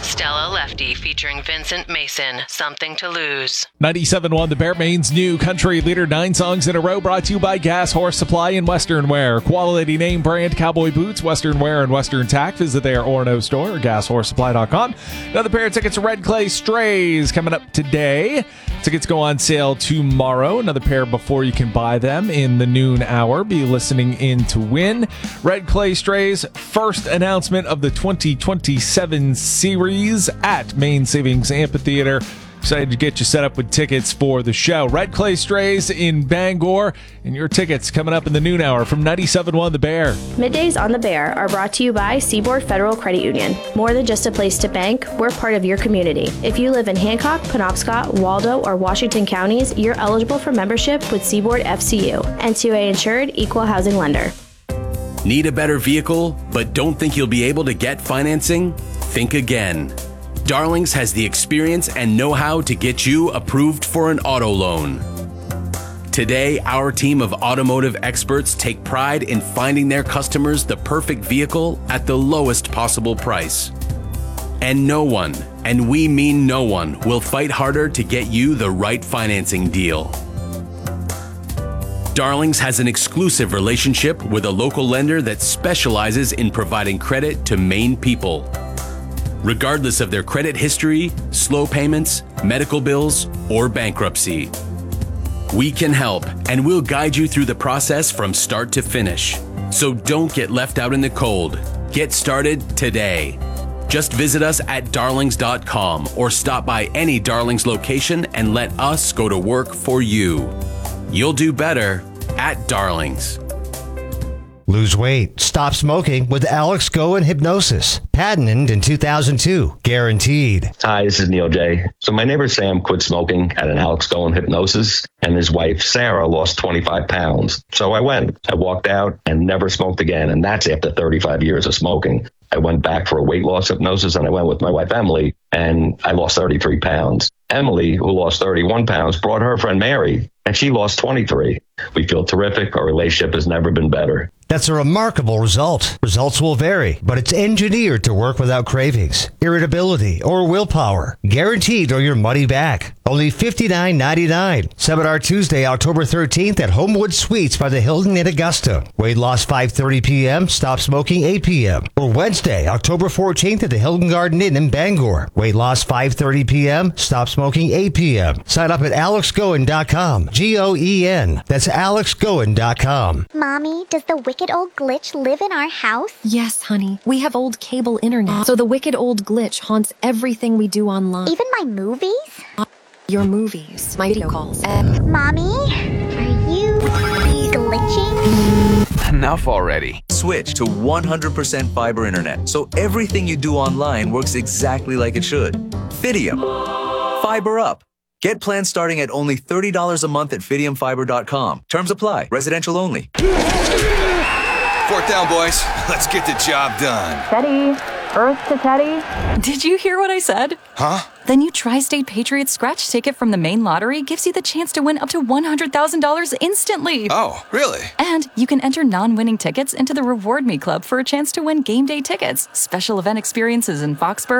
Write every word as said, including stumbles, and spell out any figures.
Stella Lefty featuring Vincent Mason, Something to Lose. ninety-seven point one The Bear, Maine's new country leader. Nine songs in a row brought to you by Gas Horse Supply and Western Wear. Quality name brand cowboy boots, Western Wear, and Western Tack. Visit their Orono store or gas horse supply dot com. Another pair of tickets to Red Clay Strays coming up today. Tickets go on sale tomorrow. Another pair before you can buy them in the noon hour. Be listening in to win. Red Clay Strays, first announcement of the twenty twenty-seven series at Maine Savings Amphitheater. Excited to get you set up with tickets for the show. Red Clay Strays in Bangor, and your tickets coming up in the noon hour from ninety-seven point one The Bear. Middays on The Bear are brought to you by Seaboard Federal Credit Union. More than just a place to bank, we're part of your community. If you live in Hancock, Penobscot, Waldo, or Washington counties, you're eligible for membership with Seaboard F C U, N two A insured, equal housing lender. Need a better vehicle, but don't think you'll be able to get financing? Think again. Darlings has the experience and know-how to get you approved for an auto loan. Today, our team of automotive experts take pride in finding their customers the perfect vehicle at the lowest possible price. And no one, and we mean no one, will fight harder to get you the right financing deal. Darlings has an exclusive relationship with a local lender that specializes in providing credit to Maine people. Regardless of their credit history, slow payments, medical bills, or bankruptcy. We can help, and we'll guide you through the process from start to finish. So don't get left out in the cold. Get started today. Just visit us at darlings dot com or stop by any Darlings location and let us go to work for you. You'll do better at Darlings. Lose weight. Stop smoking with Alex Go and Hypnosis. Patented in two thousand two. Guaranteed. Hi, this is Neil J. So my neighbor Sam quit smoking at an Alex Go and Hypnosis, and his wife Sarah lost twenty-five pounds. So I went. I walked out and never smoked again, and that's after thirty-five years of smoking. I went back for a weight loss hypnosis, and I went with my wife Emily, and I lost thirty-three pounds. Emily, who lost thirty-one pounds, brought her friend Mary, and she lost twenty-three. We feel terrific. Our relationship has never been better. That's a remarkable result. Results will vary, but it's engineered to work without cravings, irritability, or willpower. Guaranteed or your money back. Only fifty-nine ninety-nine. Seminar Tuesday, October thirteenth at Homewood Suites by the Hilton in Augusta. Weight loss five thirty p.m., stop smoking eight p.m. Or Wednesday, October fourteenth at the Hilton Garden Inn in Bangor. Weight loss five thirty p.m., stop smoking eight p.m. Sign up at alex goen dot com. G O E N. That's alex goen dot com. Mommy, does the wicked old glitch live in our house? Yes, honey. We have old cable internet, so the wicked old glitch haunts everything we do online. Even my movies? Your movies, my video calls. Mommy, are you glitching? Enough already. Switch to one hundred percent fiber internet, so everything you do online works exactly like it should. Fidium. Fiber up. Get plans starting at only thirty dollars a month at fidium fiber dot com. Terms apply. Residential only. Fourth down, boys. Let's get the job done. Teddy. Earth to Teddy. Did you hear what I said? Huh? The new Tri-State Patriots scratch ticket from the Maine Lottery gives you the chance to win up to one hundred thousand dollars instantly. Oh, really? And you can enter non-winning tickets into the Reward Me Club for a chance to win game day tickets, special event experiences in Foxborough,